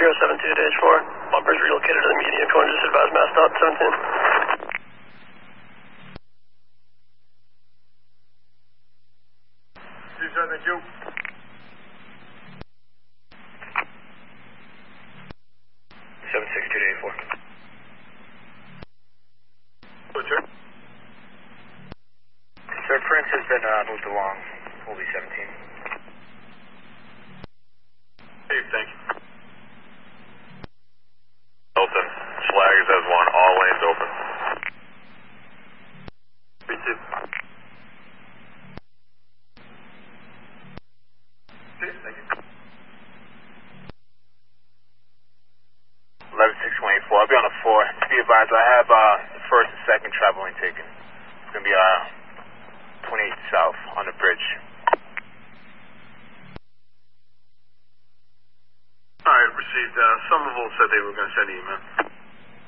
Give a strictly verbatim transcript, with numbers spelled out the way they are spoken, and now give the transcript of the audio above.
zero seven two to H four. Bumpers relocated to the median. If you want to just advise mass stop seventeen. two seven, thank you. seven six two to eight four. Sir. Sir, Prince has been uh, moved along. Will be seventeen. Hey, thank you. Hilton, Slaggers has one, all lanes open. Me too. Okay, thank you. eleven six one eight four. I'll be on the four. To be advised, I have uh, the first and second travel lane taken. It's going to be uh, twenty-eight south on the bridge. All right, received. Uh, Somerville said they were going to send an email.